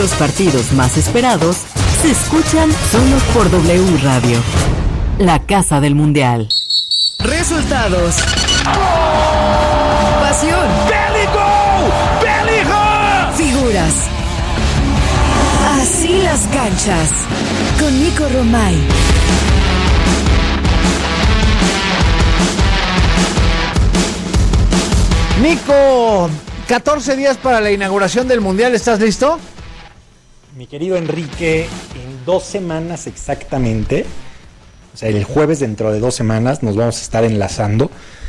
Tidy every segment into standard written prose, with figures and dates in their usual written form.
Los partidos más esperados se escuchan solo por W Radio, la casa del mundial. Resultados. Pasión. Figuras. Así las canchas. Con Nico Romay. Nico, 14 días para la inauguración del Mundial, ¿estás listo? Mi querido Enrique, en 2 semanas exactamente, o sea, el jueves dentro de 2 semanas nos vamos a estar enlazando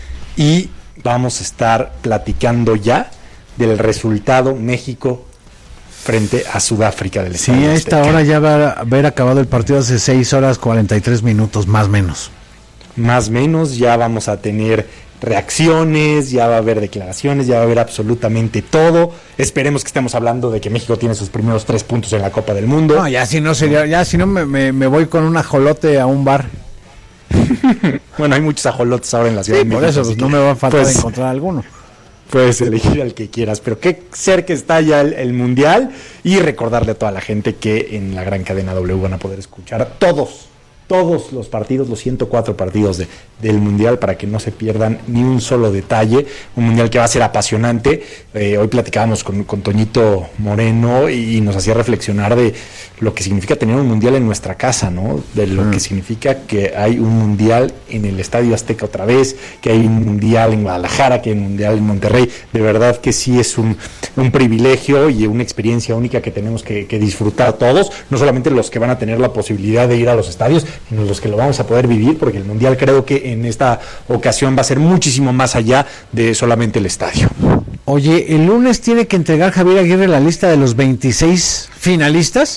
y vamos a estar platicando ya del resultado México frente a Sudáfrica del Estadio Sí, a esta Azteca. hora ya va a haber acabado el partido hace 6 horas 43 minutos, más o menos. Más o menos, ya vamos a tener reacciones, ya va a haber declaraciones, ya va a haber absolutamente todo. Esperemos que estemos hablando de que México tiene sus primeros 3 puntos en la Copa del Mundo. No, ya si no sería, ya si no me voy con un ajolote a un bar. Bueno, hay muchos ajolotes ahora en la Ciudad de México. Por eso, pues, no me va a faltar pues, encontrar alguno. Puedes elegir al que quieras, pero qué cerca está ya el Mundial, y recordarle a toda la gente que en la gran cadena W van a poder escuchar todos los partidos, los 104 partidos del Mundial, para que no se pierdan ni un solo detalle. Un Mundial que va a ser apasionante. Hoy platicábamos con Toñito Moreno y nos hacía reflexionar de lo que significa tener un Mundial en nuestra casa, ¿no? De lo que significa que hay un Mundial en el Estadio Azteca otra vez, que hay un Mundial en Guadalajara, que hay un Mundial en Monterrey. De verdad que sí es un privilegio y una experiencia única que tenemos que disfrutar todos, no solamente los que van a tener la posibilidad de ir a los estadios, sino los que lo vamos a poder vivir, porque el Mundial creo que en esta ocasión va a ser muchísimo más allá de solamente el estadio. Oye, el lunes tiene que entregar Javier Aguirre la lista de los 26 finalistas.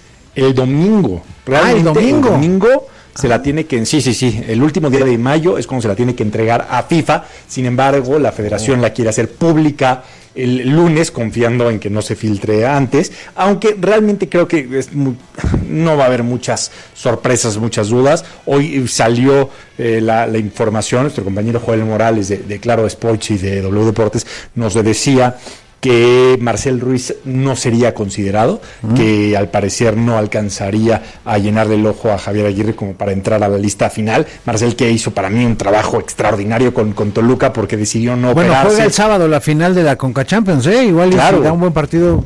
El domingo. El domingo. El domingo se la tiene que... Sí. El último día de mayo es cuando se la tiene que entregar a FIFA. Sin embargo, la federación la quiere hacer pública el lunes, confiando en que no se filtre antes, aunque realmente creo que no va a haber muchas sorpresas, muchas dudas. Hoy salió la información, nuestro compañero Joel Morales de Claro Sports y de W Deportes nos decía que Marcel Ruiz no sería considerado, que al parecer no alcanzaría a llenarle el ojo a Javier Aguirre como para entrar a la lista final. Marcel, que hizo para mí un trabajo extraordinario con Toluca, porque decidió no operarse. Bueno, juega el sábado la final de la Conca Champions, igual claro. Y da un buen partido.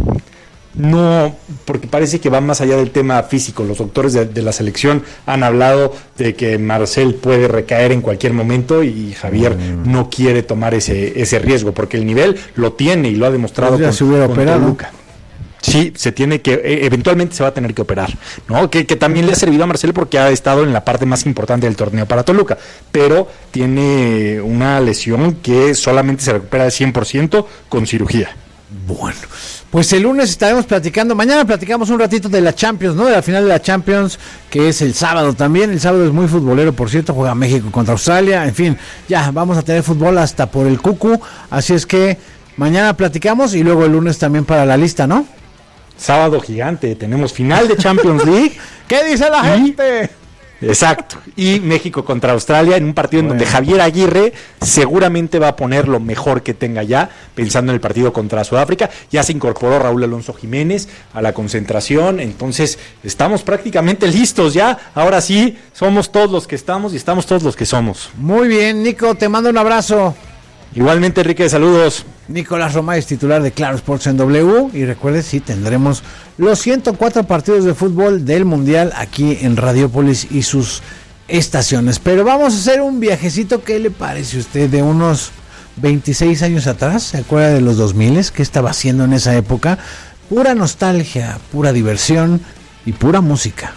No, porque parece que va más allá del tema físico. Los doctores de la selección han hablado de que Marcel puede recaer en cualquier momento y Javier no quiere tomar ese riesgo, porque el nivel lo tiene y lo ha demostrado pues con Toluca. Sí, se tiene que, eventualmente se va a tener que operar, ¿no? Que también le ha servido a Marcel porque ha estado en la parte más importante del torneo para Toluca, pero tiene una lesión que solamente se recupera al 100% con cirugía. Bueno, pues el lunes estaremos platicando, mañana platicamos un ratito de la Champions, ¿no? De la final de la Champions, que es el sábado también. El sábado es muy futbolero, por cierto, juega México contra Australia, en fin, ya vamos a tener fútbol hasta por el cucu, así es que mañana platicamos y luego el lunes también para la lista, ¿no? Sábado gigante, tenemos final de Champions League. ¿Qué dice la gente? Exacto, y México contra Australia en un partido en donde Javier Aguirre seguramente va a poner lo mejor que tenga ya, pensando en el partido contra Sudáfrica. Ya se incorporó Raúl Alonso Jiménez a la concentración, entonces estamos prácticamente listos ya. Ahora sí, somos todos los que estamos y estamos todos los que somos. Muy bien, Nico, te mando un abrazo. Igualmente, Enrique, saludos. Nicolás Romay es titular de Claro Sports en W, y recuerde, sí, tendremos los 104 partidos de fútbol del Mundial aquí en Radiopolis y sus estaciones. Pero vamos a hacer un viajecito, ¿qué le parece a usted? De unos 26 años atrás, ¿se acuerda de los 2000? ¿Qué estaba haciendo en esa época? Pura nostalgia, pura diversión y pura música.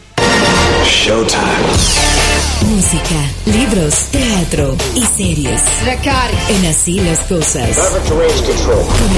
Showtime. Música, libros, teatro y series. En Así las Cosas.